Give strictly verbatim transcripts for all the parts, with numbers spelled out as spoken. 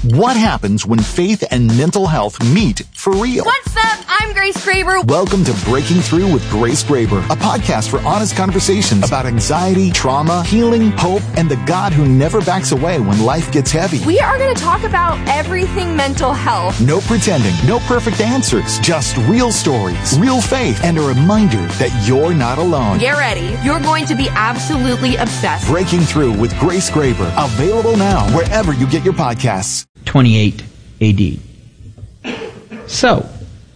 What happens when faith and mental health meet for real? What's up? I'm Grace Graber. Welcome to Breaking Through with Grace Graber, a podcast for honest conversations about anxiety, trauma, healing, hope, and the God who never backs away when life gets heavy. We are going to talk about everything mental health. No pretending, no perfect answers, just real stories, real faith, and a reminder that you're not alone. Get ready. You're going to be absolutely obsessed. Breaking Through with Grace Graber, available now wherever you get your podcasts. twenty-eight A D. So,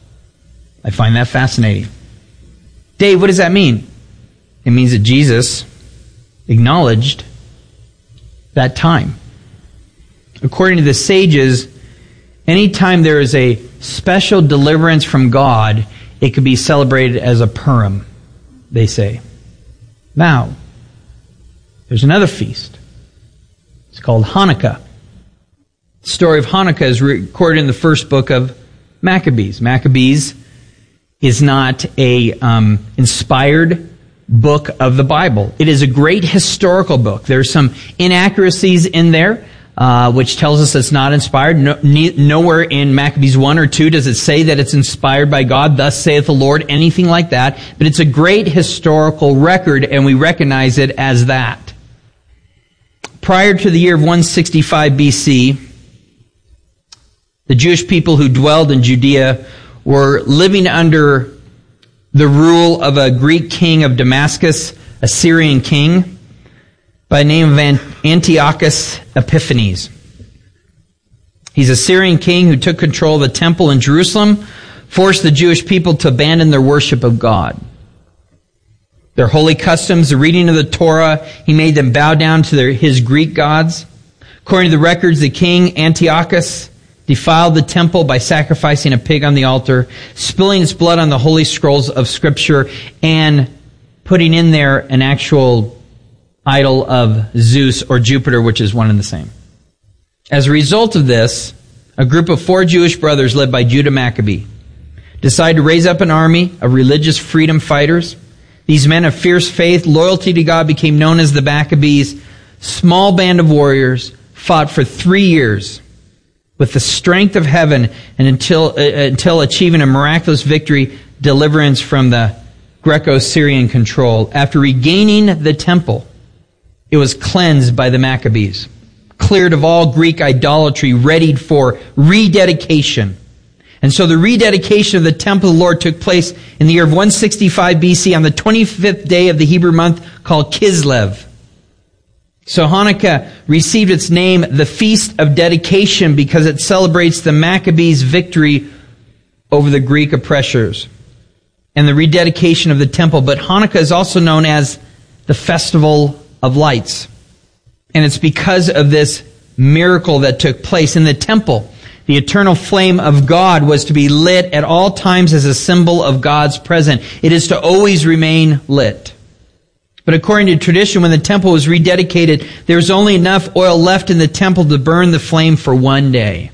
I find that fascinating. Dave, what does that mean? It means that Jesus acknowledged that time. According to the sages, anytime there is a special deliverance from God, it could be celebrated as a Purim, they say. Now, there's another feast. It's called Hanukkah. The story of Hanukkah is recorded in the first book of Maccabees. Maccabees is not a um, inspired book of the Bible. It is a great historical book. There's some inaccuracies in there, uh, which tells us it's not inspired. No, ne- nowhere in Maccabees one or two does it say that it's inspired by God, thus saith the Lord, anything like that. But it's a great historical record, and we recognize it as that. Prior to the year of one sixty-five B C, the Jewish people who dwelled in Judea were living under the rule of a Greek king of Damascus, a Syrian king, by the name of Antiochus Epiphanes. He's a Syrian king who took control of the temple in Jerusalem, forced the Jewish people to abandon their worship of God. Their holy customs, the reading of the Torah, he made them bow down to their, his Greek gods. According to the records, the king Antiochus defiled the temple by sacrificing a pig on the altar, spilling its blood on the holy scrolls of Scripture, and putting in there an actual idol of Zeus or Jupiter, which is one and the same. As a result of this, a group of four Jewish brothers led by Judah Maccabee decided to raise up an army of religious freedom fighters. These men of fierce faith, loyalty to God, became known as the Maccabees. Small band of warriors fought for three years with the strength of heaven, and until uh, until achieving a miraculous victory, deliverance from the Greco-Syrian control. After regaining the temple, it was cleansed by the Maccabees, cleared of all Greek idolatry, readied for rededication. And so the rededication of the temple of the Lord took place in the year of one sixty-five B C on the twenty-fifth day of the Hebrew month called Kislev. So Hanukkah received its name, the Feast of Dedication, because it celebrates the Maccabees' victory over the Greek oppressors and the rededication of the temple. But Hanukkah is also known as the Festival of Lights. And it's because of this miracle that took place in the temple. The eternal flame of God was to be lit at all times as a symbol of God's presence. It is to always remain lit. But according to tradition, when the temple was rededicated, there was only enough oil left in the temple to burn the flame for one day.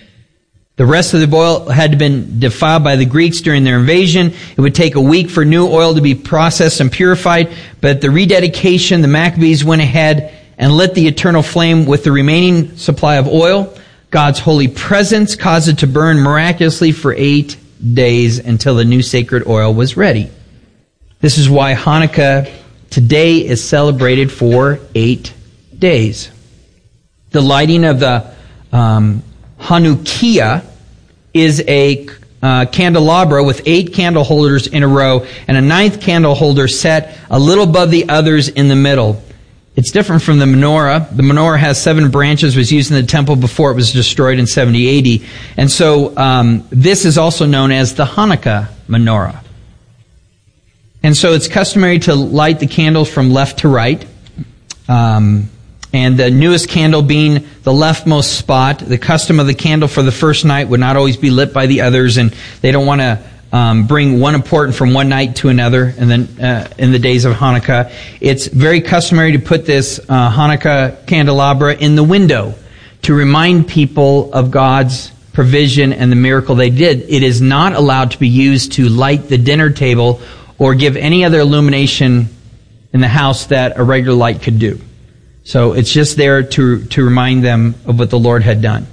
The rest of the oil had to been defiled by the Greeks during their invasion. It would take a week for new oil to be processed and purified. But at the rededication, the Maccabees went ahead and lit the eternal flame with the remaining supply of oil. God's holy presence caused it to burn miraculously for eight days until the new sacred oil was ready. This is why Hanukkah today is celebrated for eight days. The lighting of the um, Hanukkiah is a uh, candelabra with eight candle holders in a row, and a ninth candle holder set a little above the others in the middle. It's different from the menorah. The menorah has seven branches, was used in the temple before it was destroyed in seventy A D. And so um, this is also known as the Hanukkah menorah. And so it's customary to light the candles from left to right. Um, and the newest candle being the leftmost spot. The custom of the candle for the first night would not always be lit by the others, and they don't want to um, bring one important from one night to another. And then uh, in the days of Hanukkah, it's very customary to put this uh, Hanukkah candelabra in the window to remind people of God's provision and the miracle they did. It is not allowed to be used to light the dinner table or give any other illumination in the house that a regular light could do. So it's just there to to remind them of what the Lord had done.